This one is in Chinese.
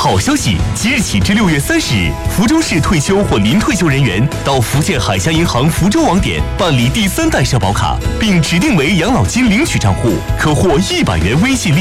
好消息！即日起至6月30日，福州市退休或临退休人员到福建海峡银行福州网点办理第3代社保卡，并指定为养老金领取账户，可获100元微信